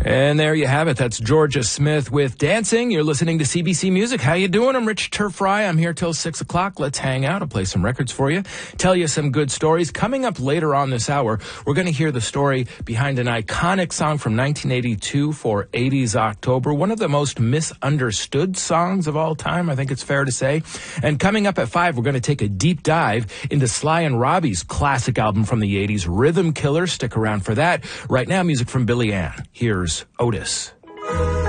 And there you have it. That's Georgia Smith with Dancing. You're listening to CBC Music. How you doing? I'm Rich Turfry. I'm here till 6 o'clock. Let's hang out. I'll play some records for you, tell you some good stories. Coming up later on this hour, we're going to hear the story behind an iconic song from 1982 for 80s October, one of the most misunderstood songs of all time, I think it's fair to say. And coming up at 5, we're going to take a deep dive into Sly and Robbie's classic album from the 80s, Rhythm Killer. Stick around for that. Right now, music from Billy Ann. Here's Otis.